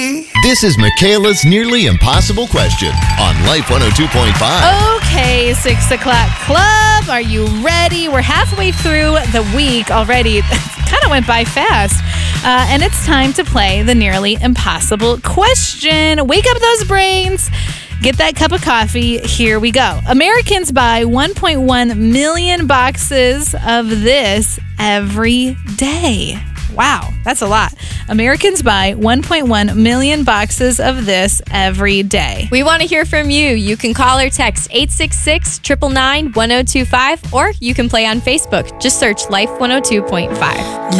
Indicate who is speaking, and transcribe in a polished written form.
Speaker 1: This is Michaela's Nearly Impossible Question on Life 102.5.
Speaker 2: Okay, 6 o'clock club. Are you ready? We're halfway through the week already. It kind of went by fast. And it's time to play the Nearly Impossible Question. Wake up those brains. Get that cup of coffee. Here we go. Americans buy 1.1 million boxes of this every day. Wow, that's a lot. Americans buy 1.1 million boxes of this every day.
Speaker 3: We want to hear from you. You can call or text 866-999-1025, or you can play on Facebook. Just search Life 102.5.